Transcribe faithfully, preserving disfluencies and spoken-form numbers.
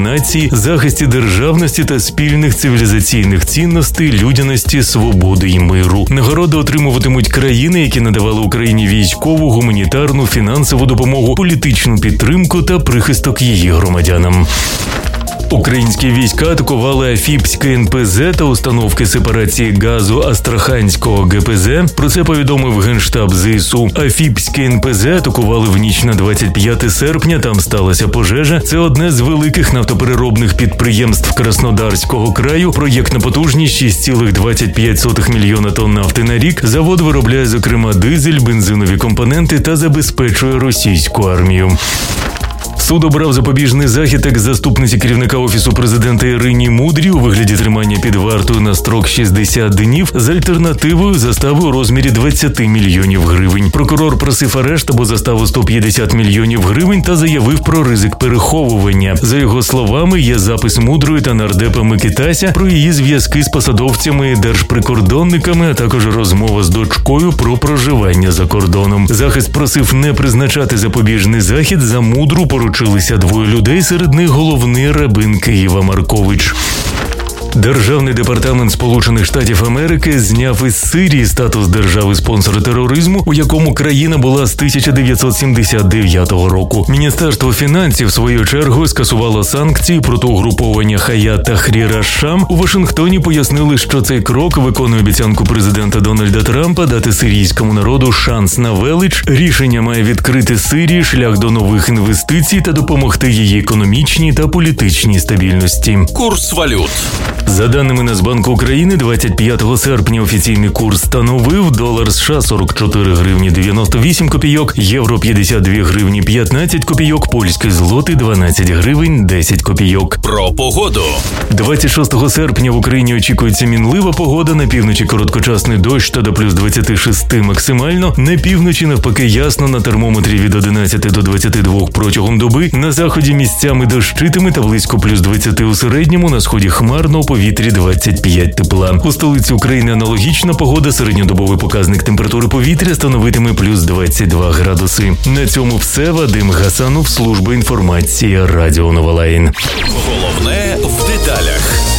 нації, захисті державності та спільних цивілізаційних цінностей, людяності, свободи і миру. Нагороди отримуватимуть країни, які надавали Україні військову, гуманітарну, фінансову допомогу, політичну підтримку та прихисток її громадянам. Українські війська атакували Афіпське ен пе зе та установки сепарації газу Астраханського ге пе зе. Про це повідомив Генштаб зе ес у. Афіпське ен пе зе атакували в ніч на двадцять п'яте серпня, там сталася пожежа. Це одне з великих нафтопереробних підприємств Краснодарського краю. Проєктна потужність шість цілих двадцять п'ять сотих мільйона тонн нафти на рік. Завод виробляє, зокрема, дизель, бензинові компоненти та забезпечує російську армію. Суд обрав запобіжний захід екс-заступниці керівника Офісу президента Ірині Мудрій у вигляді тримання під вартою на строк шістдесят днів з альтернативою застави у розмірі двадцять мільйонів гривень. Прокурор просив арешт або заставу сто п'ятдесят мільйонів гривень та заявив про ризик переховування. За його словами, є запис Мудрої та нардепа Микитася про її зв'язки з посадовцями і держприкордонниками, а також розмова з дочкою про проживання за кордоном. Захист просив не призначати запобіжний захід. За Мудру поручилися двоє людей, серед них головний рабин Києва Маркович. Державний департамент Сполучених Штатів Америки зняв із Сирії статус держави-спонсора тероризму, у якому країна була з тисяча дев'ятсот сімдесят дев'ятого року. Міністерство фінансів, в свою чергу, скасувало санкції проти угруповання Хаят Тахрір аш-Шам. У Вашингтоні пояснили, що цей крок виконує обіцянку президента Дональда Трампа дати сирійському народу шанс на велич. Рішення має відкрити Сирії шлях до нових інвестицій та допомогти її економічній та політичній стабільності. Курс валют. За даними Нацбанку України, двадцять п'ятого серпня офіційний курс становив: долар США сорок чотири гривні дев'яносто вісім копійок, євро п'ятдесят дві гривні п'ятнадцять копійок, польський злотий дванадцять гривень десять копійок. Про погоду. двадцять шостого серпня в Україні очікується мінлива погода, на півночі короткочасний дощ та до плюс двадцять шість максимально, на півночі навпаки ясно, на термометрі від одинадцяти до двадцяти двох протягом доби, на заході місцями дощитиме та близько плюс двадцять у середньому, на сході хмарно, у повітрі двадцять п'ять тепла. У столиці України аналогічна погода, середньодобовий показник температури повітря становитиме плюс двадцять два градуси. На цьому все. Вадим Гасанов, служба інформації Радіо Новолаїн. Головне в деталях.